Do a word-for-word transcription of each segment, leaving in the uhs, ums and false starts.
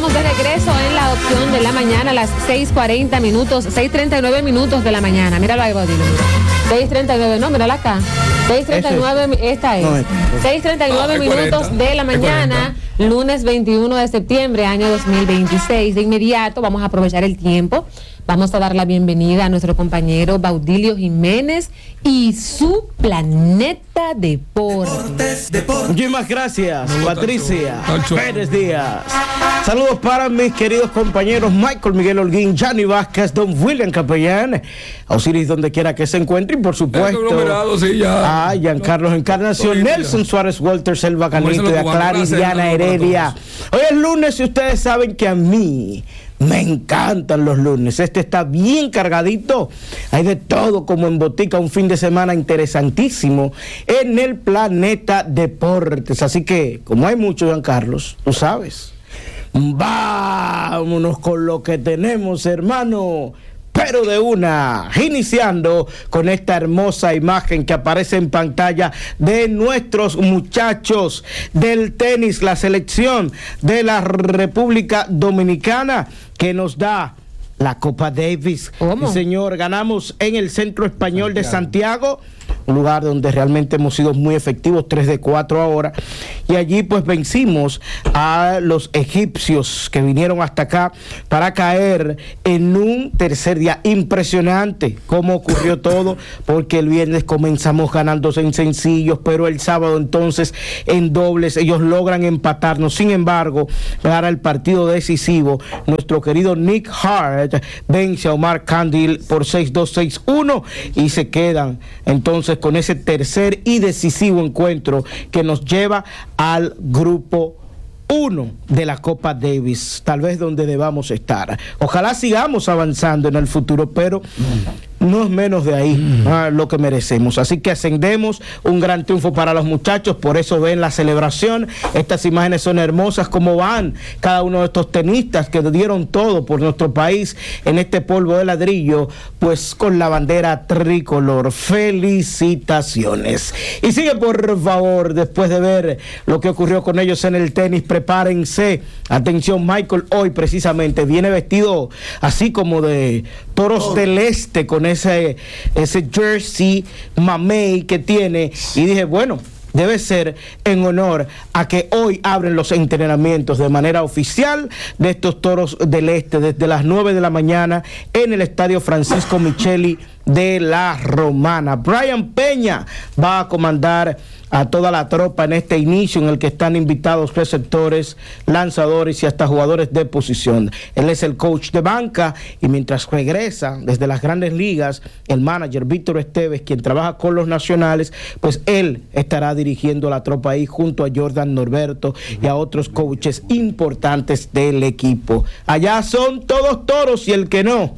estamos de regreso en la opción de la mañana a las seis cuarenta minutos, seis treinta y nueve minutos de la mañana. Míralo ahí, Baudilio. seis treinta y nueve, no, mírala acá. seis treinta y nueve, esta es. seis treinta y nueve ah, minutos de la mañana, lunes veintiuno de septiembre, año dos mil veintiséis. De inmediato vamos a aprovechar el tiempo. Vamos a dar la bienvenida a nuestro compañero Baudilio Jiménez y su Planeta Deportes. Deportes. Muchísimas gracias, Patricia Pérez Díaz. Saludos para mis queridos compañeros Michael Miguel Holguín, Gianni Vázquez, Don William Capellán, Osiris donde quiera que se encuentre y por supuesto sí, ya. a Giancarlos Encarnación, Nelson Suárez, Walter Selva Canito y a Claris Diana Heredia. Hoy es lunes y ustedes saben que a mí me encantan los lunes. Este está bien cargadito. Hay de todo como en botica. Un fin de semana interesantísimo en el Planeta Deportes. Así que, como hay mucho, Giancarlos, tú sabes. Vámonos con lo que tenemos, hermano. Pero de una, iniciando con esta hermosa imagen que aparece en pantalla de nuestros muchachos del tenis, la selección de la República Dominicana que nos da la Copa Davis. ¿Cómo? Señor, ganamos en el Centro Español Santiago. de Santiago, un lugar donde realmente hemos sido muy efectivos, tres de cuatro ahora, y allí pues vencimos a los egipcios que vinieron hasta acá para caer en un tercer día. Impresionante cómo ocurrió todo, porque el viernes comenzamos ganándose en sencillos, pero el sábado entonces en dobles ellos logran empatarnos. Sin embargo, para el partido decisivo, nuestro querido Nick Hart vence a Omar Candil por seis dos, seis uno y se quedan entonces con ese tercer y decisivo encuentro que nos lleva al grupo uno de la Copa Davis, tal vez donde debamos estar. Ojalá sigamos avanzando en el futuro, pero no es menos de ahí mm. ah, lo que merecemos. Así que ascendemos, un gran triunfo para los muchachos, por eso ven la celebración. Estas imágenes son hermosas, como van cada uno de estos tenistas que dieron todo por nuestro país en este polvo de ladrillo, pues con la bandera tricolor. Felicitaciones. Y sigue, por favor, después de ver lo que ocurrió con ellos en el tenis, prepárense. Atención, Michael hoy precisamente viene vestido así como de toros oh. del este, con ese, ese jersey mamey que tiene, y dije, bueno, debe ser en honor a que hoy abren los entrenamientos de manera oficial de estos toros del este desde las nueve de la mañana en el Estadio Francisco Micheli de la Romana. Brian Peña va a comandar a toda la tropa en este inicio en el que están invitados receptores, lanzadores y hasta jugadores de posición. Él es el coach de banca y mientras regresa desde las grandes ligas, el manager Víctor Esteves, quien trabaja con los nacionales, pues él estará dirigiendo la tropa ahí junto a Jordan Norberto y a otros coaches importantes del equipo. Allá son todos toros y el que no,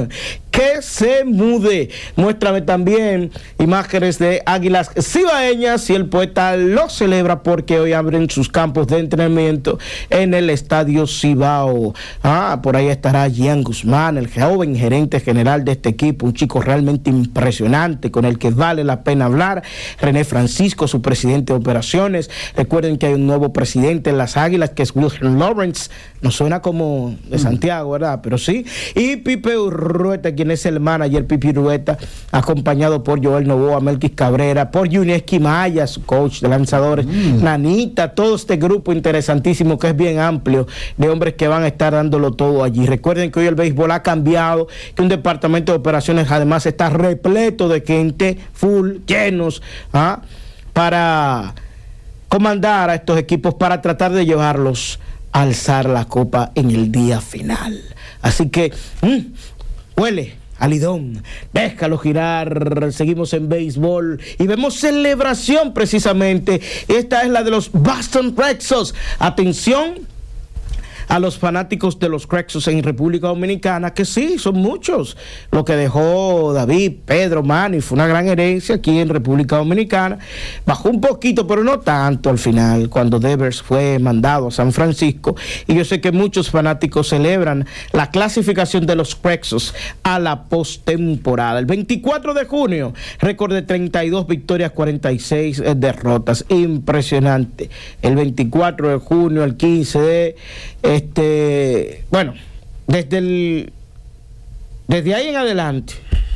que se mude. Muéstrame también imágenes de Águilas Cibaeñas y el poeta lo celebra porque hoy abren sus campos de entrenamiento en el Estadio Cibao. Ah, por ahí estará Gian Guzmán, el joven gerente general de este equipo, un chico realmente impresionante con el que vale la pena hablar. René Francisco, su presidente de operaciones. Recuerden que hay un nuevo presidente en las Águilas que es Wilhelm Lawrence. Nos suena como de Santiago, ¿verdad? Pero sí. Y Pipe Urrueta, quien es el manager, Pipi Urrueta, acompañado por Joel Novoa, Melquis Cabrera, por Junior Esquimaya, su coach de lanzadores, mm. Nanita, todo este grupo interesantísimo que es bien amplio de hombres que van a estar dándolo todo allí. Recuerden que hoy el béisbol ha cambiado, que un departamento de operaciones además está repleto de gente, full, llenos, ¿ah? para comandar a estos equipos, para tratar de llevarlos a alzar la copa en el día final. Así que, mmm, huele alidón, déjalo girar. Seguimos en béisbol y vemos celebración precisamente. Esta es la de los Boston Red Sox. Atención a los fanáticos de los Red Sox en República Dominicana, que sí, son muchos. Lo que dejó David, Pedro, Manny, fue una gran herencia aquí en República Dominicana. Bajó un poquito, pero no tanto al final, cuando Devers fue mandado a San Francisco. Y yo sé que muchos fanáticos celebran la clasificación de los Red Sox a la postemporada. El veinticuatro de junio, récord de treinta y dos victorias, cuarenta y seis derrotas. Impresionante. El veinticuatro de junio, el quince de... Este, bueno, desde el desde ahí en adelante,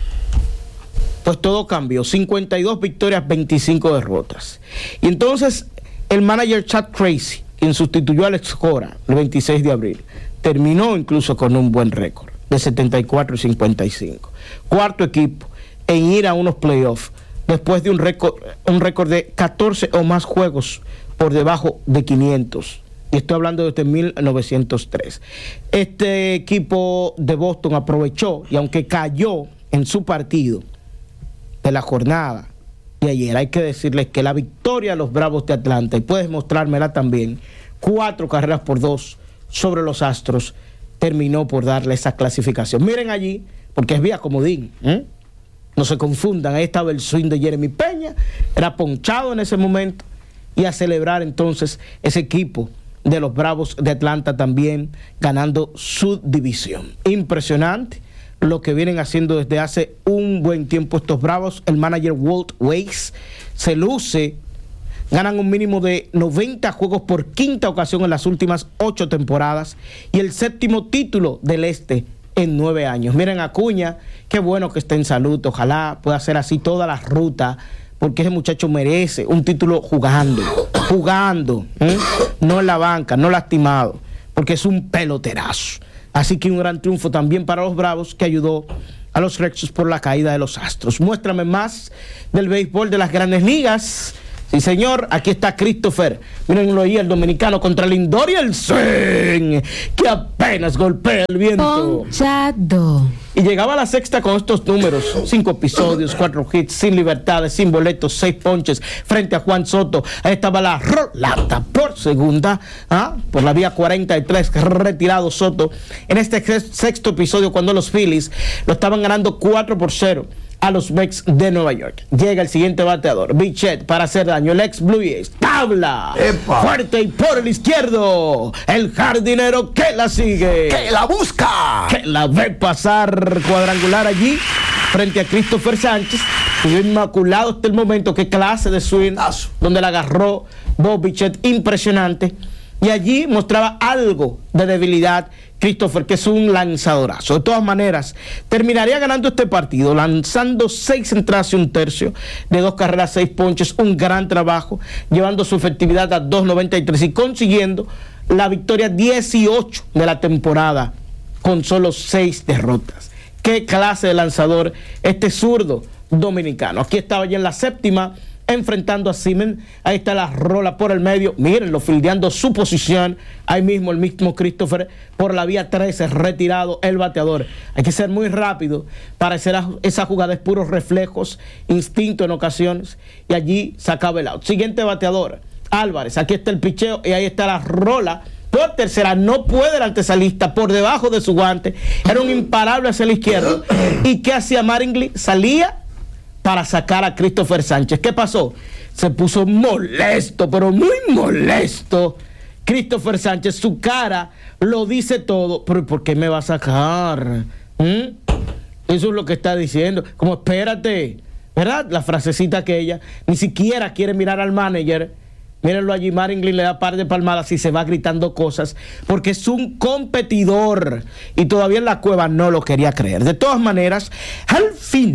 pues todo cambió. cincuenta y dos victorias, veinticinco derrotas. Y entonces el manager Chad Tracy, quien sustituyó a Alex Cora el veintiséis de abril, terminó incluso con un buen récord de setenta y cuatro y cincuenta y cinco. Cuarto equipo en ir a unos playoffs después de un récord, un récord de catorce o más juegos por debajo de quinientos. Y estoy hablando desde mil novecientos tres. Este equipo de Boston aprovechó, y aunque cayó en su partido de la jornada de ayer, hay que decirles que la victoria de los Bravos de Atlanta, y puedes mostrármela también, cuatro carreras por dos sobre los Astros, terminó por darle esa clasificación. Miren allí, porque es vía comodín, ¿eh? No se confundan, ahí estaba el swing de Jeremy Peña, era ponchado en ese momento, y a celebrar entonces ese equipo de los Bravos de Atlanta también ganando su división. Impresionante lo que vienen haciendo desde hace un buen tiempo estos Bravos. El manager Walt Weiss se luce, ganan un mínimo de noventa juegos por quinta ocasión en las últimas ocho temporadas y el séptimo título del este en nueve años. Miren a Acuña, qué bueno que esté en salud, ojalá pueda hacer así toda la ruta, porque ese muchacho merece un título jugando, jugando, ¿eh? No en la banca, no lastimado, porque es un peloterazo. Así que un gran triunfo también para los Bravos, que ayudó a los Rexos por la caída de los Astros. Muéstrame más del béisbol de las Grandes Ligas. Sí, señor, aquí está Christopher. Mírenlo ahí, el dominicano contra Lindor y el swing, que apenas golpea el viento. Ponchado. Y llegaba a la sexta con estos números: cinco episodios, cuatro hits, sin libertades, sin boletos, seis ponches frente a Juan Soto. Ahí estaba la rolata por segunda, ¿ah? Por la vía cuarenta y tres, retirado Soto en este sexto episodio, cuando los Phillies lo estaban ganando cuatro por cero a los Mets de Nueva York. Llega el siguiente bateador, Bichette, para hacer daño. El ex Blue Jays tabla ¡epa! Fuerte y por el izquierdo, el jardinero que la sigue, que la busca, que la ve pasar cuadrangular allí frente a Christopher Sánchez, que inmaculado hasta el momento. Qué clase de swing donde la agarró Bob Bichette, impresionante. Y allí mostraba algo de debilidad Christopher, que es un lanzadorazo. De todas maneras, terminaría ganando este partido, lanzando seis entradas y un tercio, de dos carreras, seis ponches, un gran trabajo, llevando su efectividad a dos noventa y tres y consiguiendo la victoria dieciocho de la temporada con solo seis derrotas. Qué clase de lanzador este zurdo dominicano. Aquí estaba ya en la séptima, enfrentando a Siemens. Ahí está la rola por el medio, mírenlo fildeando su posición, ahí mismo el mismo Christopher por la vía trece, retirado el bateador. Hay que ser muy rápido para hacer esa jugada, es puros reflejos, instinto en ocasiones, y allí se acaba el out. Siguiente bateador, Álvarez. Aquí está el picheo y ahí está la rola por tercera. No puede el antesalista por debajo de su guante, era un imparable hacia la izquierda. ¿Y qué hacía Mattingly? Salía para sacar a Christopher Sánchez. ¿Qué pasó? Se puso molesto, pero muy molesto. Christopher Sánchez, su cara lo dice todo. ¿Pero por qué me va a sacar? ¿Mm? Eso es lo que está diciendo. Como espérate, ¿verdad? La frasecita aquella. Ni siquiera quiere mirar al manager. Mírenlo allí, Mattingly le da par de palmadas y se va gritando cosas, porque es un competidor, y todavía en la cueva no lo quería creer. De todas maneras, al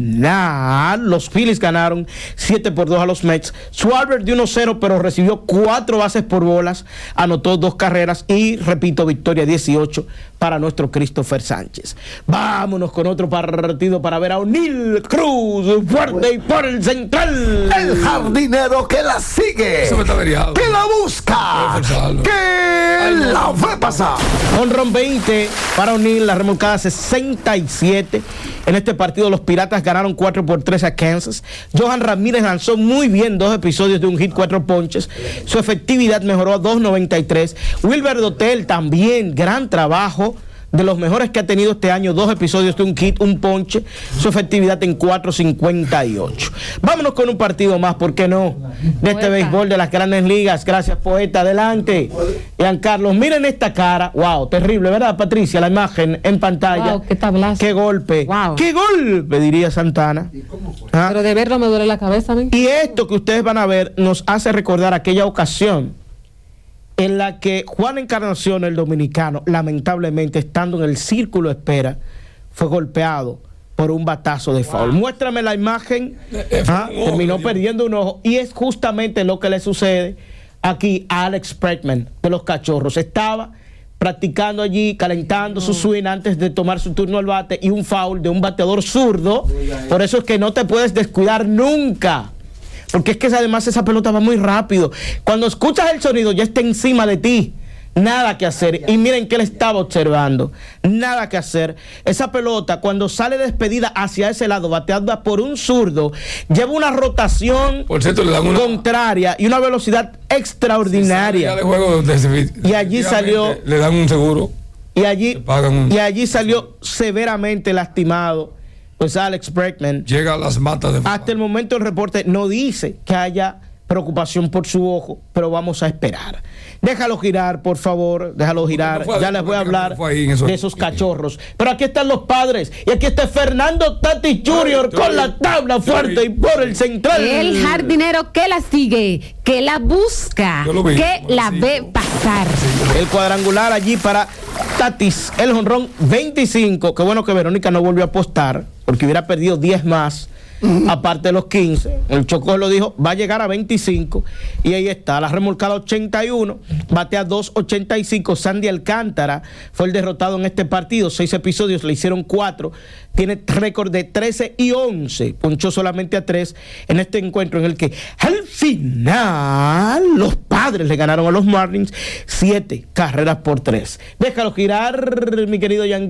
final los Phillies ganaron siete por dos a los Mets. Schwarber dio uno cero, pero recibió cuatro bases por bolas, anotó dos carreras y, repito, victoria dieciocho para nuestro Christopher Sánchez. Vámonos con otro partido para ver a O'Neill Cruz, fuerte y por el central, el jardinero que la sigue, que la busca, que la ve pasar. Honrón veinte para O'Neill, la remolcada sesenta y siete. En este partido los Piratas ganaron cuatro por tres a Kansas. Johan Ramírez lanzó muy bien dos episodios de un hit, cuatro ponches. Su efectividad mejoró a dos noventa y tres. Wilber Dotel también, gran trabajo, de los mejores que ha tenido este año, dos episodios de un hit, un ponche, su efectividad en cuatro cincuenta y ocho. Vámonos con un partido más, ¿por qué no? De este béisbol de las Grandes Ligas. Gracias, poeta. Adelante, Giancarlo. Miren esta cara. Wow, terrible, ¿verdad, Patricia? La imagen en pantalla. Wow, qué tablazo. Qué golpe. Wow. Qué golpe, diría Santana. ¿Y cómo fue? ¿Ah? Pero de verlo me duele la cabeza a mí. Y esto que ustedes van a ver nos hace recordar aquella ocasión en la que Juan Encarnación, el dominicano, lamentablemente estando en el círculo de espera, fue golpeado por un batazo de foul. Wow. Muéstrame la imagen. ¿Ah? Terminó perdiendo un ojo y es justamente lo que le sucede aquí a Alex Bregman de los Cachorros. Estaba practicando allí, calentando su swing antes de tomar su turno al bate y un foul de un bateador zurdo. Por eso es que no te puedes descuidar nunca, porque es que además esa pelota va muy rápido. Cuando escuchas el sonido ya está encima de ti. Nada que hacer. Y miren que él estaba observando. Nada que hacer. Esa pelota, cuando sale despedida hacia ese lado, bateada por un zurdo, lleva una rotación por cierto, le dan una... contraria y una velocidad extraordinaria. De juego donde y allí salió. Le dan un seguro. Y allí, un... y allí salió severamente lastimado. Pues Alex Bregman. Llega a las matas de... Hasta el momento el reporte no dice que haya preocupación por su ojo, pero vamos a esperar. Déjalo girar, por favor, déjalo girar. Ya les voy a hablar de esos Cachorros. Pero aquí están los padres. Y aquí está Fernando Tatis junior con la tabla fuerte y por el central. El jardinero que la sigue, que la busca, que la ve pasar. El cuadrangular allí para Tatis, el jonrón veinticinco. Qué bueno que Verónica no volvió a apostar, porque hubiera perdido diez más. Aparte de los quince, el Chocó lo dijo, va a llegar a veinticinco y ahí está, la remolcada ochenta y uno, batea dos ochenta y cinco. Sandy Alcántara fue el derrotado en este partido, seis episodios, le hicieron cuatro, tiene récord de trece y once, ponchó solamente a tres en este encuentro en el que al final los Padres le ganaron a los Marlins siete carreras por tres. Déjalo girar, mi querido Yan.